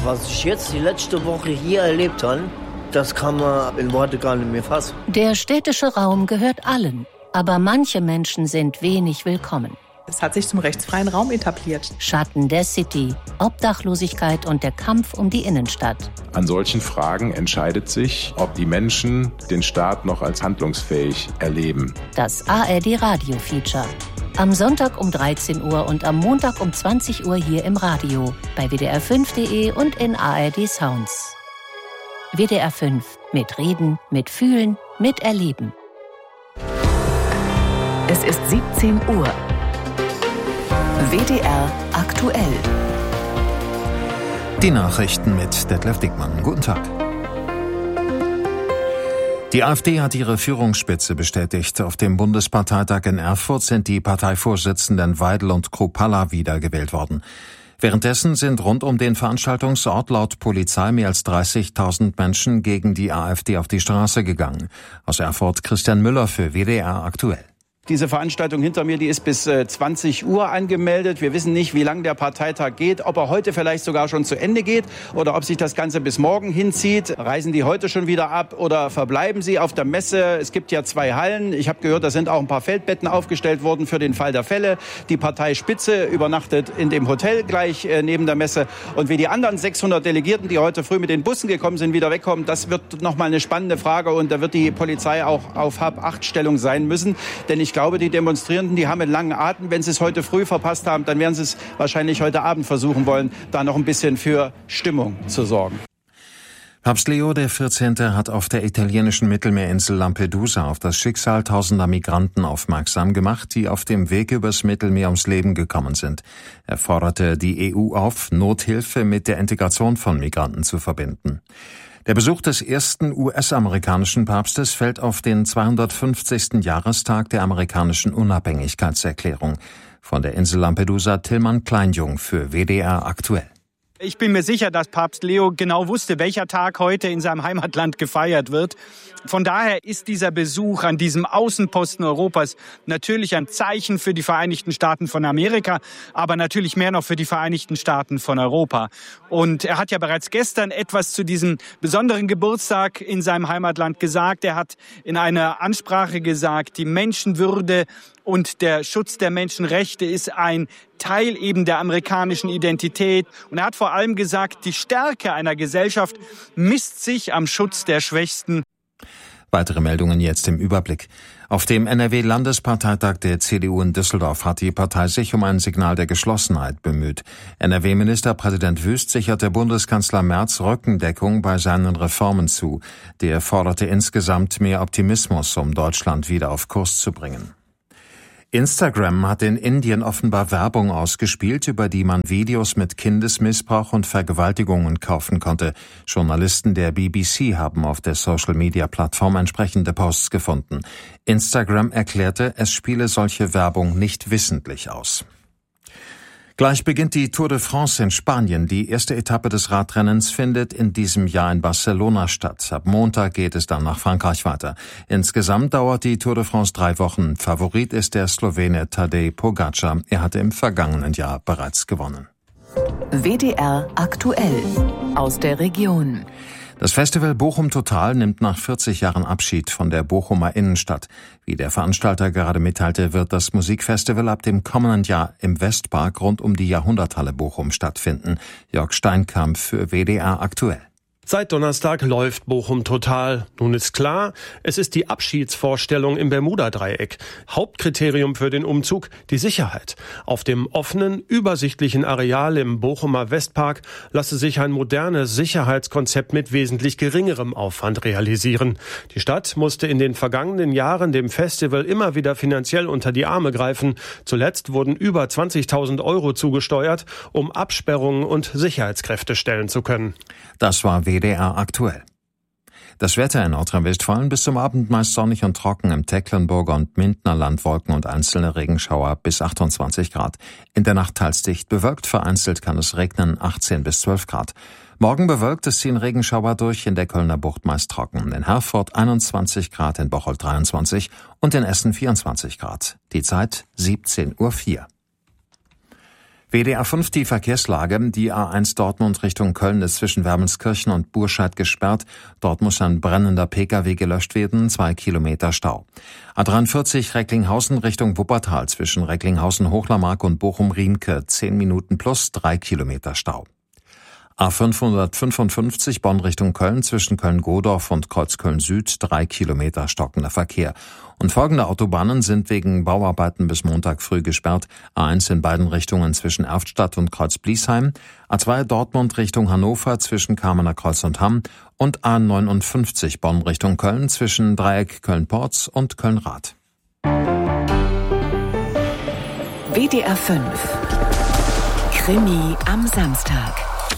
Was ich jetzt die letzte Woche hier erlebt habe, das kann man in Worte gar nicht mehr fassen. Der städtische Raum gehört allen, aber manche Menschen sind wenig willkommen. Es hat sich zum rechtsfreien Raum etabliert. Schatten der City, Obdachlosigkeit und der Kampf um die Innenstadt. An solchen Fragen entscheidet sich, ob die Menschen den Staat noch als handlungsfähig erleben. Das ARD-Radio-Feature. Am Sonntag um 13 Uhr und am Montag um 20 Uhr hier im Radio, bei WDR5.de und in ARD Sounds. WDR 5. Mit Reden, mit Fühlen, mit Erleben. Es ist 17 Uhr. WDR aktuell. Die Nachrichten mit Detlef Dickmann. Guten Tag. Die AfD hat ihre Führungsspitze bestätigt. Auf dem Bundesparteitag in Erfurt sind die Parteivorsitzenden Weidel und Kruppalla wiedergewählt worden. Währenddessen sind rund um den Veranstaltungsort laut Polizei mehr als 30.000 Menschen gegen die AfD auf die Straße gegangen. Aus Erfurt Christian Müller für WDR aktuell. Diese Veranstaltung hinter mir, die ist bis 20 Uhr angemeldet. Wir wissen nicht, wie lange der Parteitag geht, ob er heute vielleicht sogar schon zu Ende geht oder ob sich das Ganze bis morgen hinzieht. Reisen die heute schon wieder ab oder verbleiben sie auf der Messe? Es gibt ja 2 Hallen. Ich habe gehört, da sind auch ein paar Feldbetten aufgestellt worden für den Fall der Fälle. Die Parteispitze übernachtet in dem Hotel gleich neben der Messe. Und wie die anderen 600 Delegierten, die heute früh mit den Bussen gekommen sind, wieder wegkommen, das wird nochmal eine spannende Frage. Und da wird die Polizei auch auf Hab-Acht-Stellung sein müssen. Denn ich glaube, die Demonstrierenden, die haben einen langen Atem. Wenn sie es heute früh verpasst haben, dann werden sie es wahrscheinlich heute Abend versuchen wollen, da noch ein bisschen für Stimmung zu sorgen. Papst Leo XIV. Hat auf der italienischen Mittelmeerinsel Lampedusa auf das Schicksal tausender Migranten aufmerksam gemacht, die auf dem Weg übers Mittelmeer ums Leben gekommen sind. Er forderte die EU auf, Nothilfe mit der Integration von Migranten zu verbinden. Der Besuch des ersten US-amerikanischen Papstes fällt auf den 250. Jahrestag der amerikanischen Unabhängigkeitserklärung. Von der Insel Lampedusa Tillmann Kleinjung für WDR aktuell. Ich bin mir sicher, dass Papst Leo genau wusste, welcher Tag heute in seinem Heimatland gefeiert wird. Von daher ist dieser Besuch an diesem Außenposten Europas natürlich ein Zeichen für die Vereinigten Staaten von Amerika, aber natürlich mehr noch für die Vereinigten Staaten von Europa. Und er hat ja bereits gestern etwas zu diesem besonderen Geburtstag in seinem Heimatland gesagt. Er hat in einer Ansprache gesagt, die Menschenwürde und der Schutz der Menschenrechte ist ein Teil eben der amerikanischen Identität. Und er hat vor allem gesagt, die Stärke einer Gesellschaft misst sich am Schutz der Schwächsten. Weitere Meldungen jetzt im Überblick. Auf dem NRW-Landesparteitag der CDU in Düsseldorf hat die Partei sich um ein Signal der Geschlossenheit bemüht. NRW-Ministerpräsident Wüst sicherte Bundeskanzler Merz Rückendeckung bei seinen Reformen zu. Der forderte insgesamt mehr Optimismus, um Deutschland wieder auf Kurs zu bringen. Instagram hat in Indien offenbar Werbung ausgespielt, über die man Videos mit Kindesmissbrauch und Vergewaltigungen kaufen konnte. Journalisten der BBC haben auf der Social-Media-Plattform entsprechende Posts gefunden. Instagram erklärte, es spiele solche Werbung nicht wissentlich aus. Gleich beginnt die Tour de France in Spanien. Die erste Etappe des Radrennens findet in diesem Jahr in Barcelona statt. Ab Montag geht es dann nach Frankreich weiter. Insgesamt dauert die Tour de France 3 Wochen. Favorit ist der Slowene Tadej Pogačar. Er hatte im vergangenen Jahr bereits gewonnen. WDR aktuell aus der Region. Das Festival Bochum Total nimmt nach 40 Jahren Abschied von der Bochumer Innenstadt. Wie der Veranstalter gerade mitteilte, wird das Musikfestival ab dem kommenden Jahr im Westpark rund um die Jahrhunderthalle Bochum stattfinden. Jörg Steinkamp für WDR aktuell. Seit Donnerstag läuft Bochum Total. Nun ist klar, es ist die Abschiedsvorstellung im Bermuda-Dreieck. Hauptkriterium für den Umzug, die Sicherheit. Auf dem offenen, übersichtlichen Areal im Bochumer Westpark lasse sich ein modernes Sicherheitskonzept mit wesentlich geringerem Aufwand realisieren. Die Stadt musste in den vergangenen Jahren dem Festival immer wieder finanziell unter die Arme greifen. Zuletzt wurden über 20.000 Euro zugesteuert, um Absperrungen und Sicherheitskräfte stellen zu können. Das war WDR aktuell. Das Wetter in Nordrhein-Westfalen bis zum Abend meist sonnig und trocken, im Tecklenburger und Mintner Land Wolken und einzelne Regenschauer bis 28 Grad. In der Nacht teils dicht bewölkt, vereinzelt kann es regnen, 18 bis 12 Grad. Morgen bewölkt, es ziehen Regenschauer durch, in der Kölner Bucht meist trocken. In Herford 21 Grad, in Bocholt 23 und in Essen 24 Grad. Die Zeit 17:04 Uhr. WDR 5 die Verkehrslage. Die A1 Dortmund Richtung Köln ist zwischen Wermelskirchen und Burscheid gesperrt. Dort muss ein brennender Pkw gelöscht werden, 2 Kilometer Stau. A43 Recklinghausen Richtung Wuppertal zwischen Recklinghausen-Hochlermark und Bochum-Riemke, 10 Minuten plus 3 Kilometer Stau. A555 Bonn Richtung Köln zwischen Köln-Godorf und Kreuzköln-Süd, 3 Kilometer stockender Verkehr. Und folgende Autobahnen sind wegen Bauarbeiten bis Montag früh gesperrt. A1 in beiden Richtungen zwischen Erftstadt und Kreuz-Bliesheim, A2 Dortmund Richtung Hannover zwischen Kamener Kreuz und Hamm und A59 Bonn Richtung Köln zwischen Dreieck Köln-Porz und Köln-Rath. WDR 5 Krimi am Samstag.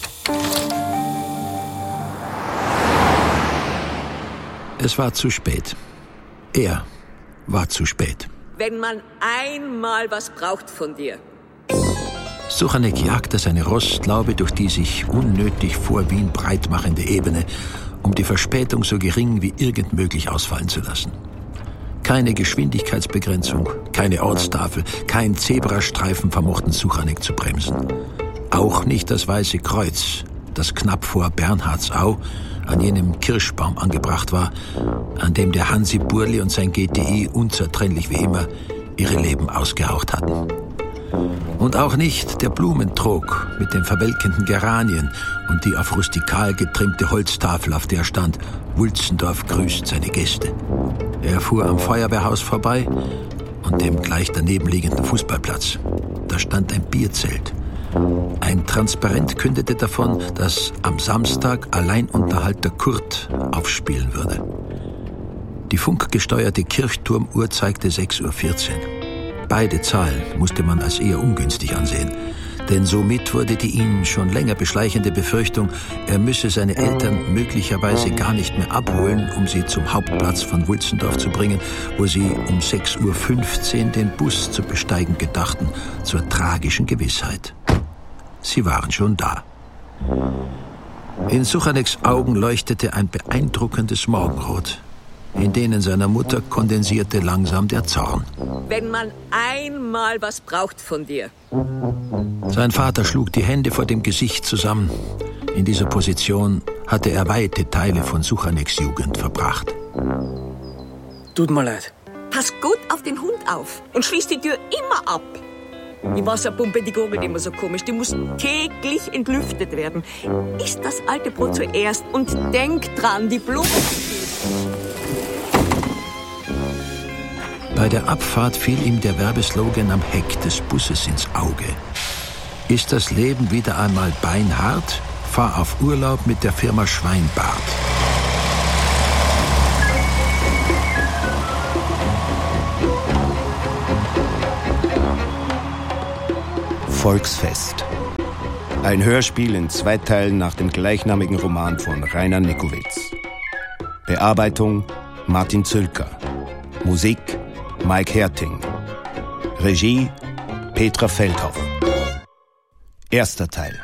Es war zu spät. Er war zu spät. Wenn man einmal was braucht von dir. Suchanek jagte seine Rostlaube durch die sich unnötig vor Wien breitmachende Ebene, um die Verspätung so gering wie irgend möglich ausfallen zu lassen. Keine Geschwindigkeitsbegrenzung, keine Ortstafel, kein Zebrastreifen vermochten Suchanek zu bremsen. Auch nicht das Weiße Kreuz, das knapp vor Bernhardsau an jenem Kirschbaum angebracht war, an dem der Hansi Burli und sein GTI unzertrennlich wie immer ihre Leben ausgehaucht hatten. Und auch nicht der Blumentrog mit den verwelkenden Geranien und die auf rustikal getrimmte Holztafel, auf der stand: Wulzendorf grüßt seine Gäste. Er fuhr am Feuerwehrhaus vorbei und dem gleich daneben liegenden Fußballplatz. Da stand ein Bierzelt. Ein Transparent kündete davon, dass am Samstag Alleinunterhalter Kurt aufspielen würde. Die funkgesteuerte Kirchturmuhr zeigte 6:14 Uhr. Beide Zahlen musste man als eher ungünstig ansehen, denn somit wurde die ihn schon länger beschleichende Befürchtung, er müsse seine Eltern möglicherweise gar nicht mehr abholen, um sie zum Hauptplatz von Wulzendorf zu bringen, wo sie um 6:15 Uhr den Bus zu besteigen gedachten, zur tragischen Gewissheit. Sie waren schon da. In Suchaneks Augen leuchtete ein beeindruckendes Morgenrot. In denen seiner Mutter kondensierte langsam der Zorn. Wenn man einmal was braucht von dir. Sein Vater schlug die Hände vor dem Gesicht zusammen. In dieser Position hatte er weite Teile von Suchaneks Jugend verbracht. Tut mir leid. Pass gut auf den Hund auf und schließ die Tür immer ab. Die Wasserpumpe, die gurgelt immer so komisch. Die muss täglich entlüftet werden. Iss das alte Brot zuerst und denk dran, die Blumen. Bei der Abfahrt fiel ihm der Werbeslogan am Heck des Busses ins Auge. Ist das Leben wieder einmal beinhart? Fahr auf Urlaub mit der Firma Schweinbart. Volksfest. Ein Hörspiel in 2 Teilen nach dem gleichnamigen Roman von Rainer Nickowitz. Bearbeitung Martin Zülker. Musik Mike Herting. Regie Petra Feldhoff. 1. Teil.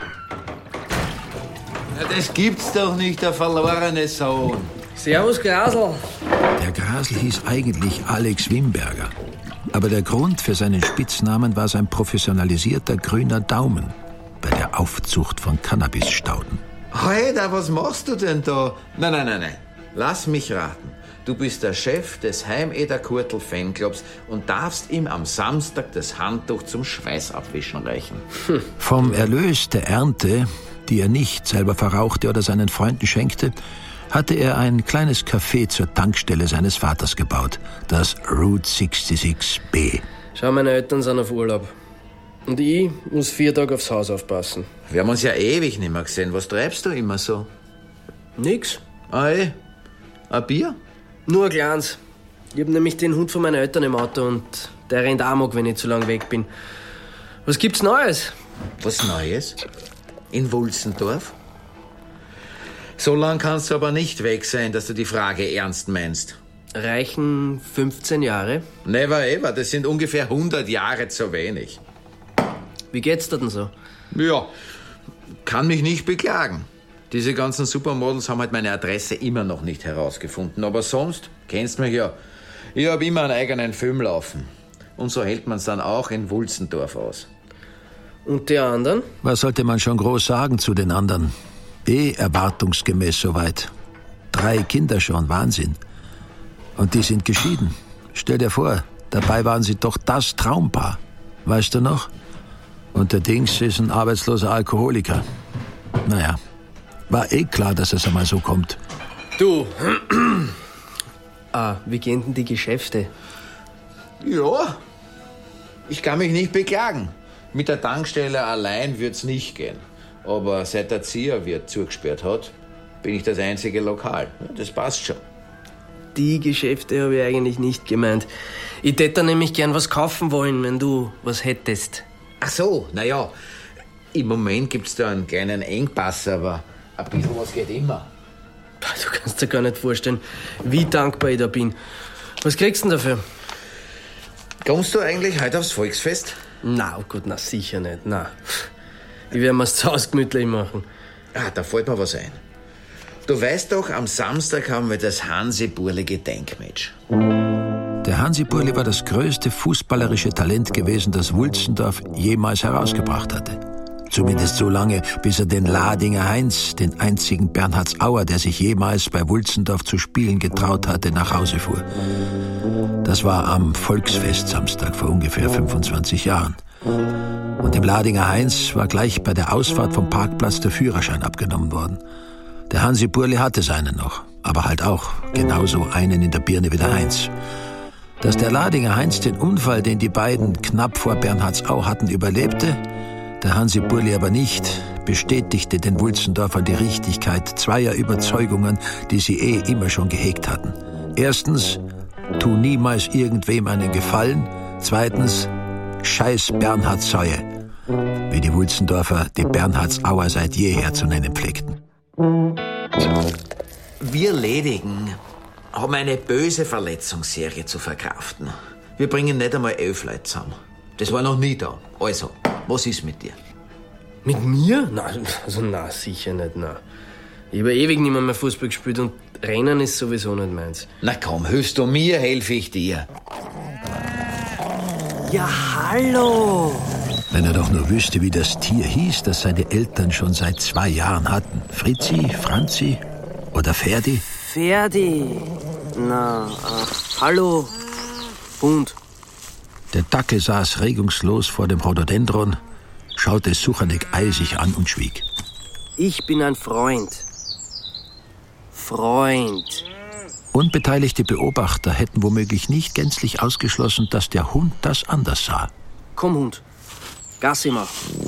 Na, das gibt's doch nicht, der verlorene Sohn. Servus, Grasl. Der Grasl hieß eigentlich Alex Wimberger. Aber der Grund für seinen Spitznamen war sein professionalisierter grüner Daumen bei der Aufzucht von Cannabisstauden. Alter, was machst du denn da? Nein. Lass mich raten. Du bist der Chef des Heimeder-Kurtl-Fanclubs und darfst ihm am Samstag das Handtuch zum Schweißabwischen reichen. Vom Erlös der Ernte, die er nicht selber verrauchte oder seinen Freunden schenkte, hatte er ein kleines Café zur Tankstelle seines Vaters gebaut, das Route 66B. Schau, meine Eltern sind auf Urlaub. Und ich muss 4 Tage aufs Haus aufpassen. Wir haben uns ja ewig nicht mehr gesehen. Was treibst du immer so? Nix. Ei, ein Bier? Nur ein kleines. Ich hab nämlich den Hund von meinen Eltern im Auto und der rennt amok, wenn ich zu lang weg bin. Was gibt's Neues? Was Neues? In Wulzendorf? So lang kannst du aber nicht weg sein, dass du die Frage ernst meinst. Reichen 15 Jahre? Never ever, das sind ungefähr 100 Jahre zu wenig. Wie geht's dir denn so? Ja, kann mich nicht beklagen. Diese ganzen Supermodels haben halt meine Adresse immer noch nicht herausgefunden. Aber sonst, kennst mich ja, ich hab immer einen eigenen Film laufen. Und so hält man's dann auch in Wulzendorf aus. Und die anderen? Was sollte man schon groß sagen zu den anderen? Erwartungsgemäß soweit. 3 Kinder schon, Wahnsinn. Und die sind geschieden. Stell dir vor, dabei waren sie doch das Traumpaar. Weißt du noch? Und der Dings ist ein arbeitsloser Alkoholiker. Naja, war klar, dass es einmal so kommt. Du, wie gehen denn die Geschäfte? Ja, ich kann mich nicht beklagen. Mit der Tankstelle allein wird's nicht gehen. Aber seit der Zieherwirt zugesperrt hat, bin ich das einzige Lokal. Das passt schon. Die Geschäfte habe ich eigentlich nicht gemeint. Ich hätte da nämlich gern was kaufen wollen, wenn du was hättest. Ach so, naja. Im Moment gibt's da einen kleinen Engpass, aber ein bisschen was geht immer. Du kannst dir gar nicht vorstellen, wie dankbar ich da bin. Was kriegst du denn dafür? Kommst du eigentlich heute aufs Volksfest? Na, oh Gott, na sicher nicht, na. Ich werde mir's zu Hause gemütlich machen. Da fällt mir was ein. Du weißt doch, am Samstag haben wir das Hansi-Burli-Gedenkmatch. Der Hansi-Burli war das größte fußballerische Talent gewesen, das Wulzendorf jemals herausgebracht hatte. Zumindest so lange, bis er den Ladinger Heinz, den einzigen Bernhardsauer, der sich jemals bei Wulzendorf zu spielen getraut hatte, nach Hause fuhr. Das war am Volksfest-Samstag vor ungefähr 25 Jahren. Und dem Ladinger Heinz war gleich bei der Ausfahrt vom Parkplatz der Führerschein abgenommen worden. Der Hansi-Burli hatte seinen noch, aber halt auch genauso einen in der Birne wie der Heinz. Dass der Ladinger Heinz den Unfall, den die beiden knapp vor Bernhardsau hatten, überlebte, der Hansi-Burli aber nicht, bestätigte den Wulzendorfern die Richtigkeit zweier Überzeugungen, die sie immer schon gehegt hatten. Erstens, tu niemals irgendwem einen Gefallen. Zweitens, scheiß Bernhardsäue, wie die Wulzendorfer die Bernhardsauer seit jeher zu nennen pflegten. Wir Ledigen haben eine böse Verletzungsserie zu verkraften. Wir bringen nicht einmal 11 Leute zusammen. Das war noch nie da. Also, was ist mit dir? Mit mir? Na, sicher nicht, na. Ich habe ewig nicht mehr Fußball gespielt und Rennen ist sowieso nicht meins. Na komm, hilfst du mir, helfe ich dir. Ja, hallo! Wenn er doch nur wüsste, wie das Tier hieß, das seine Eltern schon seit 2 Jahren hatten. Fritzi, Franzi oder Ferdi? Ferdi. Na, hallo. Hund. Der Dackel saß regungslos vor dem Rhododendron, schaute Suchanek eisig an und schwieg. Ich bin ein Freund. Freund. Unbeteiligte Beobachter hätten womöglich nicht gänzlich ausgeschlossen, dass der Hund das anders sah. Komm, Hund. Gassi mach.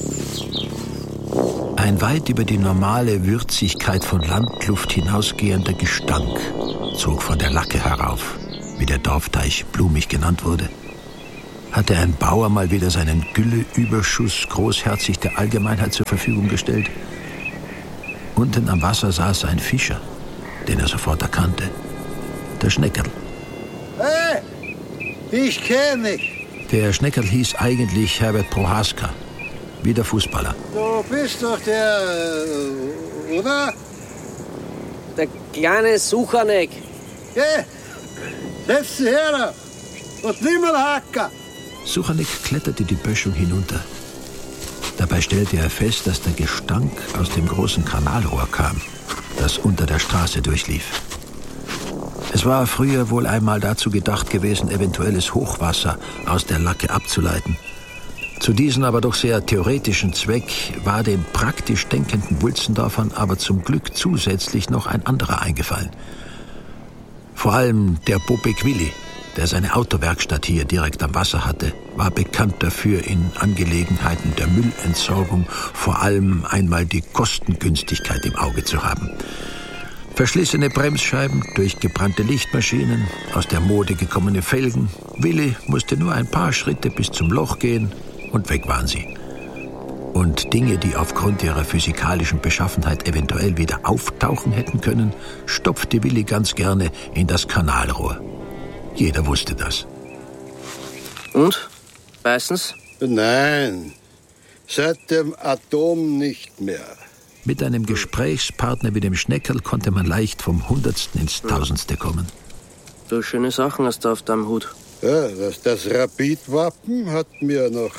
Ein weit über die normale Würzigkeit von Landluft hinausgehender Gestank zog von der Lacke herauf, wie der Dorfteich blumig genannt wurde. Hatte ein Bauer mal wieder seinen Gülleüberschuss großherzig der Allgemeinheit zur Verfügung gestellt? Unten am Wasser saß ein Fischer, den er sofort erkannte. Der Schneckerl. Hey, ich kenn dich. Der Schneckerl hieß eigentlich Herbert Prohaska, wie der Fußballer. Du bist doch der, oder? Der kleine Suchanek. Geh, setz dich her und nimm mal Hacker. Suchanek kletterte die Böschung hinunter. Dabei stellte er fest, dass der Gestank aus dem großen Kanalrohr kam, das unter der Straße durchlief. Es war früher wohl einmal dazu gedacht gewesen, eventuelles Hochwasser aus der Lacke abzuleiten. Zu diesem aber doch sehr theoretischen Zweck war den praktisch denkenden Wulzendorfern aber zum Glück zusätzlich noch ein anderer eingefallen. Vor allem der Bobek Willi, der seine Autowerkstatt hier direkt am Wasser hatte, war bekannt dafür, in Angelegenheiten der Müllentsorgung vor allem einmal die Kostengünstigkeit im Auge zu haben. Verschlissene Bremsscheiben, durchgebrannte Lichtmaschinen, aus der Mode gekommene Felgen. Willi musste nur ein paar Schritte bis zum Loch gehen und weg waren sie. Und Dinge, die aufgrund ihrer physikalischen Beschaffenheit eventuell wieder auftauchen hätten können, stopfte Willi ganz gerne in das Kanalrohr. Jeder wusste das. Und? Meistens? Nein, seit dem Atom nicht mehr. Mit einem Gesprächspartner wie dem Schneckerl konnte man leicht vom Hundertsten ins Tausendste kommen. So schöne Sachen hast du auf deinem Hut. Ja, das Rapid-Wappen hat mir noch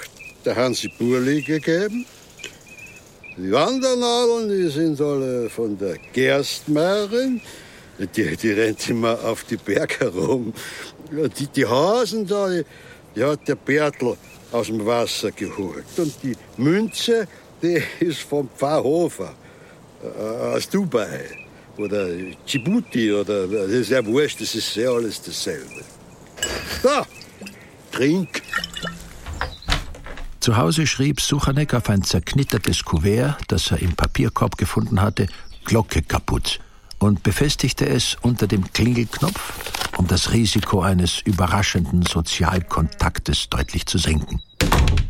der Hansi Burli gegeben. Die Wandernadeln, die sind alle von der Gerstmeirin. Die rennt immer auf die Berge herum. Die Hasen da, die hat der Bertl aus dem Wasser geholt. Und die Münze, die ist vom Pfarrhofer aus Dubai oder Djibouti oder das ist ja wurscht, das ist ja alles dasselbe. Da, trink. Zu Hause schrieb Suchanek auf ein zerknittertes Kuvert, das er im Papierkorb gefunden hatte, Glocke kaputt und befestigte es unter dem Klingelknopf, um das Risiko eines überraschenden Sozialkontaktes deutlich zu senken.